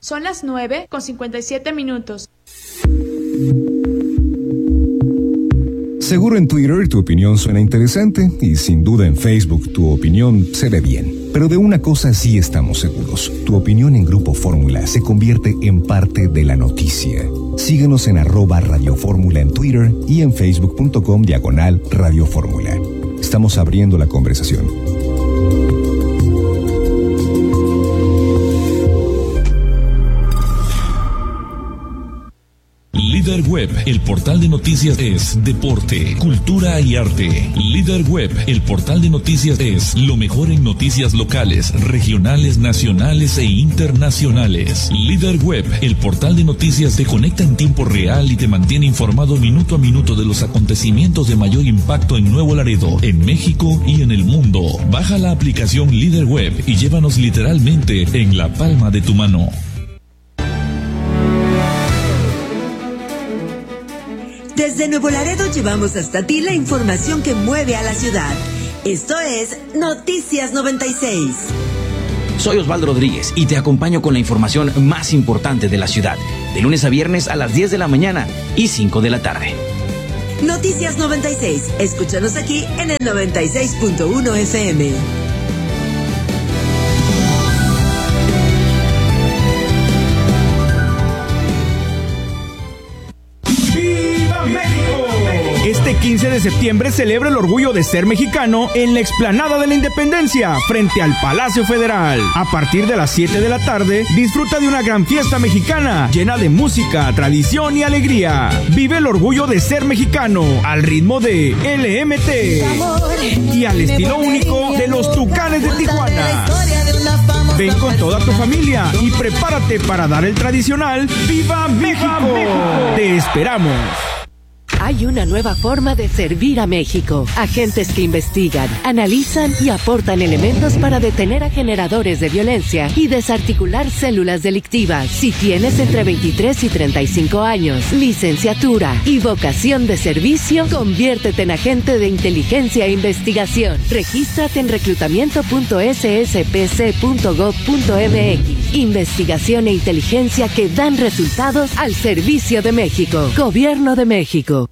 Son las 9:57. Seguro en Twitter tu opinión suena interesante y sin duda en Facebook tu opinión se ve bien. Pero de una cosa sí estamos seguros. Tu opinión en Grupo Fórmula se convierte en parte de la noticia. Síguenos en @Radio Fórmula en Twitter y en facebook.com/Radio Fórmula. Estamos abriendo la conversación. Líder Web, el portal de noticias es deporte, cultura y arte. Líder Web, el portal de noticias es lo mejor en noticias locales, regionales, nacionales e internacionales. Líder Web, el portal de noticias te conecta en tiempo real y te mantiene informado minuto a minuto de los acontecimientos de mayor impacto en Nuevo Laredo, en México y en el mundo. Baja la aplicación Líder Web y llévanos literalmente en la palma de tu mano. Desde Nuevo Laredo llevamos hasta ti la información que mueve a la ciudad. Esto es Noticias 96. Soy Osvaldo Rodríguez y te acompaño con la información más importante de la ciudad, de lunes a viernes a las 10 de la mañana y 5 de la tarde. Noticias 96. Escúchanos aquí en el 96.1 FM. Este 15 de septiembre celebra el orgullo de ser mexicano en la explanada de la Independencia, frente al Palacio Federal. A partir de las 7 de la tarde, disfruta de una gran fiesta mexicana, llena de música, tradición y alegría. Vive el orgullo de ser mexicano, al ritmo de LMT y al estilo único de los Tucanes de Tijuana. Ven con toda tu familia y prepárate para dar el tradicional ¡Viva México! ¡Te esperamos! Hay una nueva forma de servir a México. Agentes que investigan, analizan y aportan elementos para detener a generadores de violencia y desarticular células delictivas. Si tienes entre 23 y 35 años, licenciatura y vocación de servicio, conviértete en agente de inteligencia e investigación. Regístrate en reclutamiento.sspc.gov.mx. Investigación e inteligencia que dan resultados al servicio de México. Gobierno de México.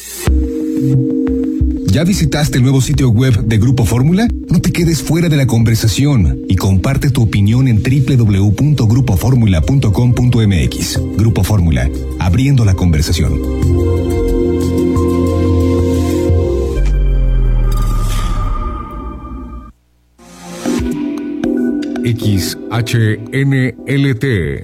¿Ya visitaste el nuevo sitio web de Grupo Fórmula? No te quedes fuera de la conversación y comparte tu opinión en www.grupoformula.com.mx. Grupo Fórmula, abriendo la conversación. XHNLT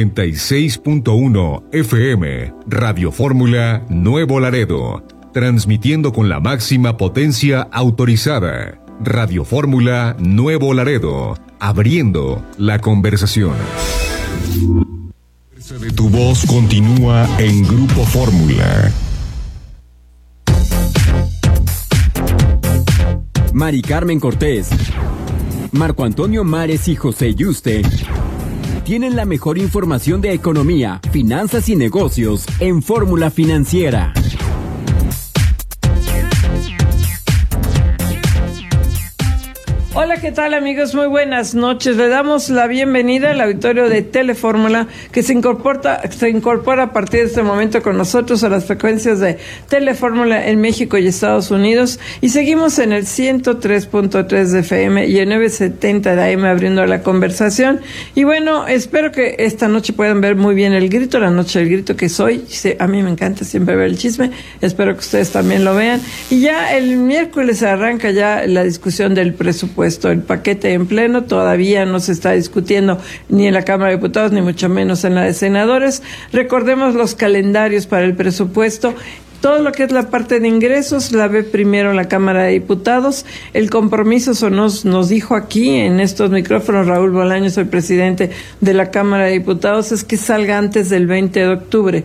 96.1 FM, Radio Fórmula Nuevo Laredo, transmitiendo con la máxima potencia autorizada. Radio Fórmula Nuevo Laredo, abriendo la conversación. La fuerza de tu voz continúa en Grupo Fórmula. Mari Carmen Cortés, Marco Antonio Mares y José Yuste tienen la mejor información de economía, finanzas y negocios en Fórmula Financiera. Hola, ¿qué tal, amigos? Muy buenas noches. Le damos la bienvenida al auditorio de Telefórmula, que se incorpora a partir de este momento con nosotros a las frecuencias de Telefórmula en México y Estados Unidos, y seguimos en el 103.3 de FM y el 970 de AM abriendo la conversación. Y bueno, espero que esta noche puedan ver muy bien el grito, la noche del grito, que soy. A mí me encanta siempre ver el chisme, espero que ustedes también lo vean. Y ya el miércoles arranca ya la discusión del presupuesto. El paquete en pleno todavía no se está discutiendo ni en la Cámara de Diputados, ni mucho menos en la de Senadores. Recordemos los calendarios para el presupuesto. Todo lo que es la parte de ingresos la ve primero la Cámara de Diputados. El compromiso nos dijo aquí en estos micrófonos Raúl Bolaños, el presidente de la Cámara de Diputados, es que salga antes del 20 de octubre.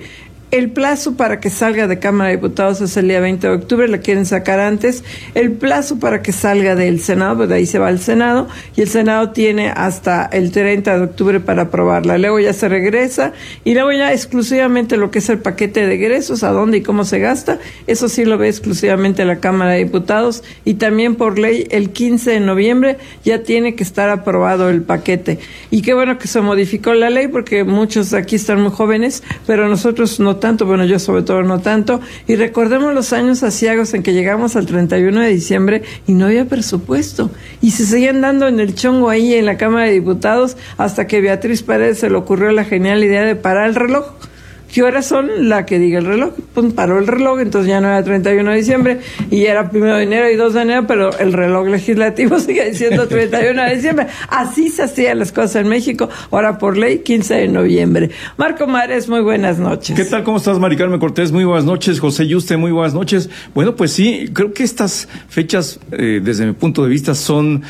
El plazo para que salga de Cámara de Diputados es el día 20 de octubre, la quieren sacar antes. El plazo para que salga del Senado, pues de ahí se va al Senado, y el Senado tiene hasta el 30 de octubre para aprobarla. Luego ya se regresa, y luego ya exclusivamente lo que es el paquete de egresos, a dónde y cómo se gasta, eso sí lo ve exclusivamente la Cámara de Diputados, y también por ley el 15 de noviembre ya tiene que estar aprobado el paquete. Y qué bueno que se modificó la ley, porque muchos aquí están muy jóvenes, pero nosotros no tanto, bueno, yo sobre todo no tanto, y recordemos los años aciagos en que llegamos al 31 de diciembre y no había presupuesto, y se seguían dando en el chongo ahí en la Cámara de Diputados, hasta que Beatriz Paredes se le ocurrió la genial idea de parar el reloj. ¿Qué horas son? La que diga el reloj. Pues paró el reloj, entonces ya no era 31 de diciembre, y era 1 de enero y 2 de enero, pero el reloj legislativo sigue diciendo 31 de diciembre. Así se hacían las cosas en México, ahora por ley 15 de noviembre. Marco Mares, muy buenas noches. ¿Qué tal? ¿Cómo estás, Mari Carmen Cortés? Muy buenas noches. José Yuste, muy buenas noches. Bueno, pues sí, creo que estas fechas, desde mi punto de vista, son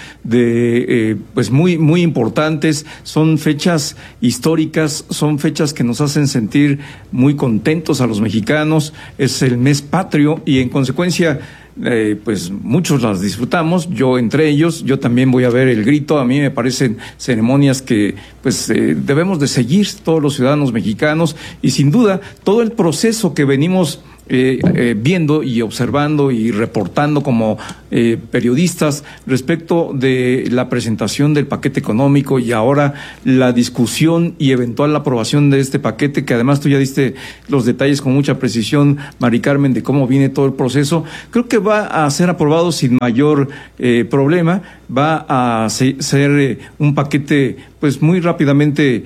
pues muy, muy importantes, son fechas históricas, son fechas que nos hacen sentir muy contentos a los mexicanos. Es el mes patrio y en consecuencia pues muchos las disfrutamos, yo entre ellos. Yo también voy a ver el grito. A mí me parecen ceremonias que pues debemos de seguir todos los ciudadanos mexicanos, y sin duda todo el proceso que venimos viendo y observando y reportando como periodistas respecto de la presentación del paquete económico, y ahora la discusión y eventual aprobación de este paquete, que además tú ya diste los detalles con mucha precisión, Mari Carmen, de cómo viene todo el proceso. Creo que va a ser aprobado sin mayor problema. Va a ser un paquete pues muy rápidamente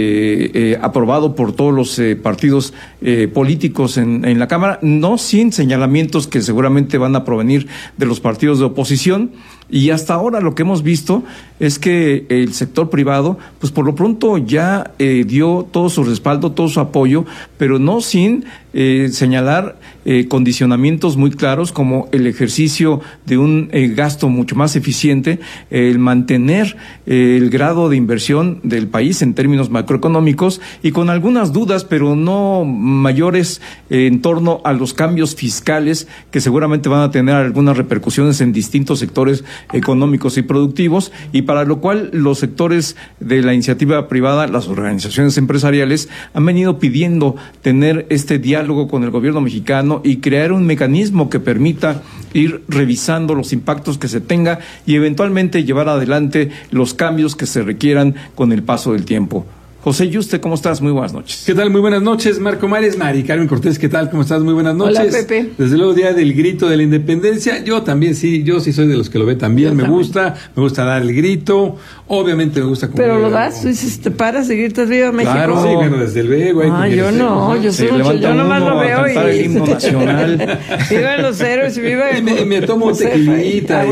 aprobado por todos los partidos políticos en la Cámara, no sin señalamientos que seguramente van a provenir de los partidos de oposición. Y hasta ahora lo que hemos visto es que el sector privado, pues por lo pronto ya dio todo su respaldo, todo su apoyo, pero no sin señalar condicionamientos muy claros, como el ejercicio de un gasto mucho más eficiente, el mantener el grado de inversión del país en términos macroeconómicos, y con algunas dudas, pero no mayores, en torno a los cambios fiscales que seguramente van a tener algunas repercusiones en distintos sectores económicos y productivos, y para lo cual los sectores de la iniciativa privada, las organizaciones empresariales, han venido pidiendo tener este diálogo con el gobierno mexicano y crear un mecanismo que permita ir revisando los impactos que se tenga y eventualmente llevar adelante los cambios que se requieran con el paso del tiempo. José Yuste, ¿cómo estás? Muy buenas noches. ¿Qué tal? Muy buenas noches, Marco Mares. Mari Carmen Cortés, ¿qué tal? ¿Cómo estás? Muy buenas noches. Hola, Pepe. Desde luego, día del grito de la independencia. Yo también sí soy de los que lo ve también. Me gusta dar el grito. Obviamente me gusta. Pero lo das, tú dices, te paras y gritas Viva México. Claro, sí, bueno, desde luego. Yo no, yo nomás lo veo y el himno nacional. Viva los héroes y viva. Y me tomo un tequilita.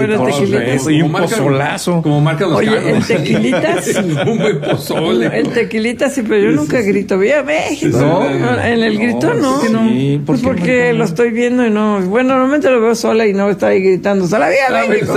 Y un pozolazo. Como marcan los carros. El tequilita sí. Un buen pozole. El tequilita sí, pero yo nunca grito Viva México. No, en el grito no. Sí, pues porque lo estoy viendo y no. Bueno, normalmente lo veo sola y no está ahí gritando ¡Sola Viva México!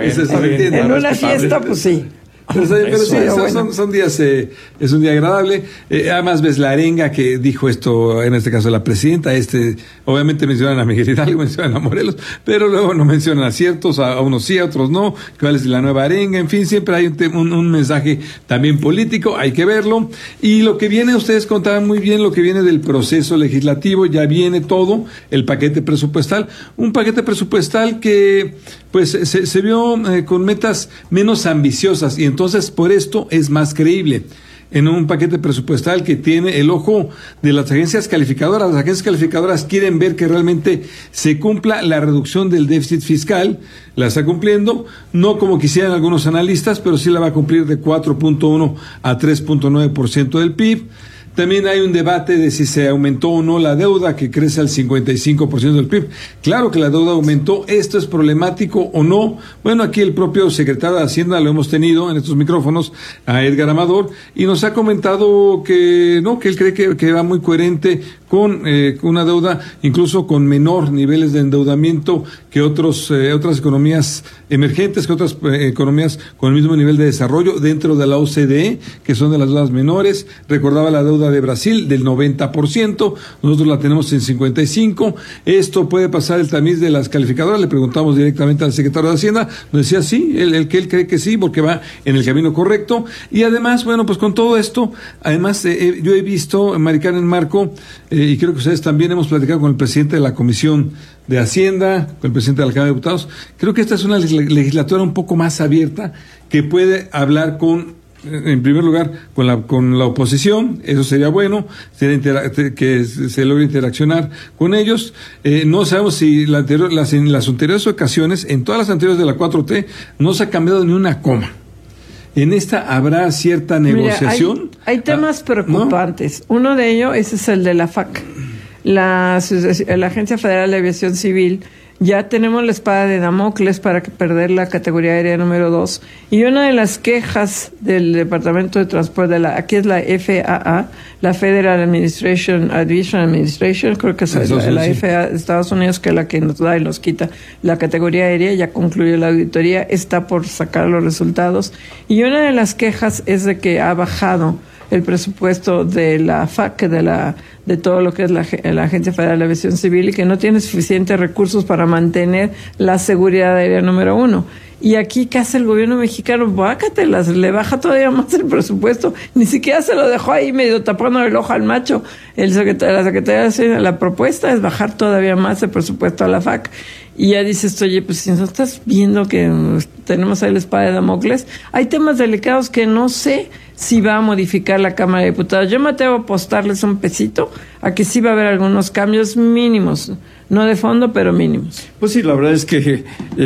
En una fiesta, pues sí. Pero sí, son días, es un día agradable. Además ves la arenga que dijo esto, en este caso la presidenta, obviamente mencionan a Miguel Hidalgo, mencionan a Morelos, pero luego no mencionan a ciertos, a unos sí, a otros no, cuál es la nueva arenga, en fin, siempre hay un mensaje también político, hay que verlo. Y lo que viene, ustedes contaban muy bien lo que viene del proceso legislativo, ya viene todo, el paquete presupuestal, un paquete presupuestal que pues se vio con metas menos ambiciosas, y entonces por esto es más creíble. En un paquete presupuestal que tiene el ojo de las agencias calificadoras. Las agencias calificadoras quieren ver que realmente se cumpla la reducción del déficit fiscal. La está cumpliendo, no como quisieran algunos analistas, pero sí la va a cumplir de 4.1 a 3.9% del PIB. También hay un debate de si se aumentó o no la deuda, que crece al 55% del PIB. Claro que la deuda aumentó. ¿Esto es problemático o no? Bueno, aquí el propio secretario de Hacienda lo hemos tenido en estos micrófonos, a Edgar Amador, y nos ha comentado que no, que él cree que va muy coherente con una deuda incluso con menor niveles de endeudamiento que otras economías emergentes, que otras economías con el mismo nivel de desarrollo dentro de la OCDE, que son de las deudas menores. Recordaba la deuda de Brasil del 90%, nosotros la tenemos en 55%. Esto puede pasar el tamiz de las calificadoras. Le preguntamos directamente al secretario de Hacienda, nos decía sí, él cree que sí, porque va en el camino correcto. Y además, bueno, pues con todo esto, además yo he visto, Mari Carmen, Marco, y creo que ustedes también hemos platicado con el presidente de la Comisión de Hacienda, con el presidente de la Cámara de Diputados. Creo que esta es una legislatura un poco más abierta, que puede hablar en primer lugar, con la oposición. Eso sería bueno, que se logre interaccionar con ellos. No sabemos si en las anteriores ocasiones, en todas las anteriores de la 4T, no se ha cambiado ni una coma. En esta habrá cierta negociación. Mira, hay temas preocupantes. ¿No? Uno de ellos es el de la FAC, la Agencia Federal de Aviación Civil. Ya tenemos la espada de Damocles para perder la categoría aérea número 2. Y una de las quejas del Departamento de Transporte, aquí es la FAA, la Federal Aviation Administration, creo que es la FAA de Estados Unidos, que es la que nos da y nos quita la categoría aérea. Ya concluyó la auditoría, está por sacar los resultados. Y una de las quejas es de que ha bajado el presupuesto de la FAC, de todo lo que es la Agencia Federal de Aviación Civil, y que no tiene suficientes recursos para mantener la seguridad aérea número 1. Y aquí, ¿qué hace el gobierno mexicano? Bácatelas, le baja todavía más el presupuesto. Ni siquiera se lo dejó ahí medio tapando el ojo al macho. La Secretaría de Hacienda, la propuesta es bajar todavía más el presupuesto a la FAC. Y ya dices, oye, pues si no estás viendo que tenemos ahí la espada de Damocles, hay temas delicados que no sé si va a modificar la Cámara de Diputados. Yo me atrevo a apostarles un pesito a que sí va a haber algunos cambios mínimos, no de fondo, pero mínimos. Pues sí, la verdad es que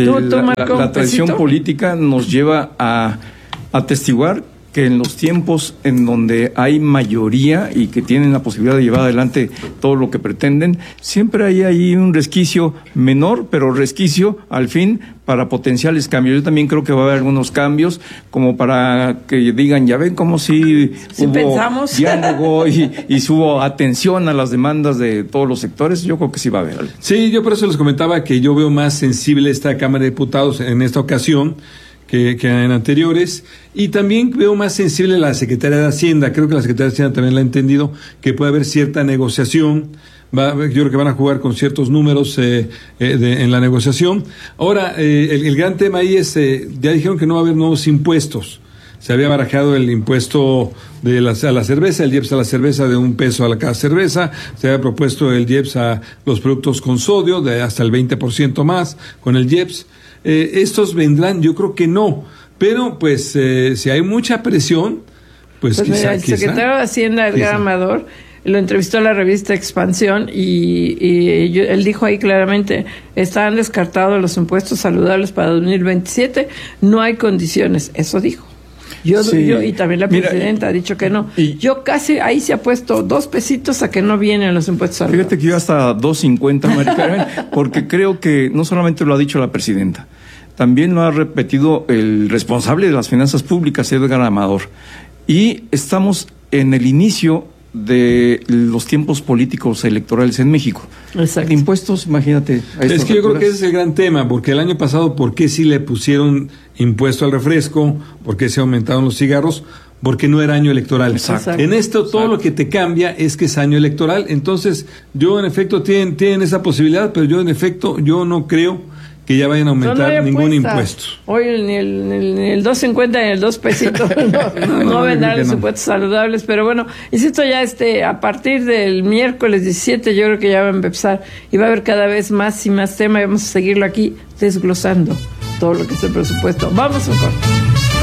la tradición política nos lleva a atestiguar que en los tiempos en donde hay mayoría y que tienen la posibilidad de llevar adelante todo lo que pretenden, siempre hay ahí un resquicio menor, pero resquicio al fin para potenciales cambios. Yo también creo que va a haber algunos cambios como para que digan, ya ven como si hubo pensamos diálogo y hubo atención a las demandas de todos los sectores. Yo creo que sí va a haber algo. Sí, yo por eso les comentaba que yo veo más sensible esta Cámara de Diputados en esta ocasión que en anteriores, y también veo más sensible la Secretaría de Hacienda. Creo que la Secretaría de Hacienda también la ha entendido, que puede haber cierta negociación. Yo creo que van a jugar con ciertos números en la negociación. Ahora, el gran tema ahí es, ya dijeron que no va a haber nuevos impuestos. Se había barajado el impuesto a la cerveza, el IEPS a la cerveza de $1 a cada cerveza. Se había propuesto el IEPS a los productos con sodio, de hasta el 20% más con el IEPS. Estos vendrán, yo creo que no, pero pues si hay mucha presión, pues quizá. Mira, el secretario de Hacienda, Edgar Amador, lo entrevistó a la revista Expansión y él dijo ahí claramente, están descartados los impuestos saludables para 2027, no hay condiciones, eso dijo. Yo y también la presidenta ha dicho que no. Yo casi ahí se ha puesto 2 pesitos a que no vienen los impuestos saludables. Fíjate que yo hasta 2.50, Mari Carmen, porque creo que no solamente lo ha dicho la presidenta, también lo ha repetido el responsable de las finanzas públicas, Edgar Amador. Y estamos en el inicio de los tiempos políticos electorales en México. Exacto. Impuestos, imagínate. Es que yo creo que ese es el gran tema, porque el año pasado, ¿por qué sí le pusieron impuesto al refresco? ¿Por qué se aumentaron los cigarros? Porque no era año electoral. Exacto. En esto todo lo que te cambia es que es año electoral. Entonces, yo en efecto tienen esa posibilidad, pero yo en efecto yo no creo que ya vayan a aumentar ningún impuesto. Hoy ni el 2.50 ni el 2 pesitos no vendrán los impuestos saludables, pero bueno, insisto, ya a partir del miércoles 17 yo creo que ya va a empezar y va a haber cada vez más y más tema y vamos a seguirlo aquí desglosando todo lo que es el presupuesto. Vamos a corte.